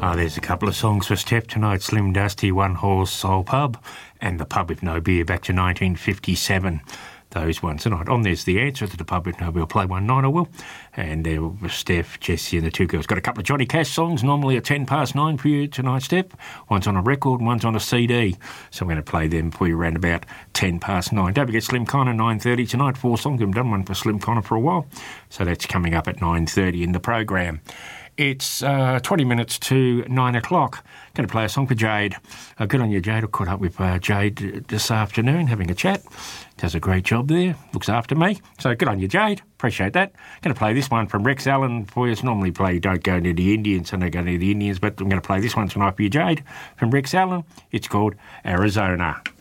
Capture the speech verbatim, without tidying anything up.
Oh, there's a couple of songs for Steph tonight. Slim Dusty, One Horse Soul Pub, and The Pub with No Beer back to nineteen fifty-seven. Those ones tonight. On there's The Answer to The Pub with No Beer. We'll play one night, I will. And there was Steph, Jessie and the two girls. Got a couple of Johnny Cash songs, normally at ten past nine for you tonight, Steph. One's on a record, one's on a C D. So I'm going to play them for you around about ten past nine. Don't forget Slim Connor, nine thirty tonight. Four songs. I've done one for Slim Connor for a while. So that's coming up at nine thirty in the program. It's uh, twenty minutes to nine o'clock. Going to play a song for Jade. Uh, good on you, Jade. I caught up with uh, Jade this afternoon, having a chat. Does a great job there. Looks after me. So good on you, Jade. Appreciate that. Going to play this one from Rex Allen for you. It's normally play Don't Go Near the Indians, and I go near the Indians, but I'm going to play this one tonight for you, Jade, from Rex Allen. It's called Arizona.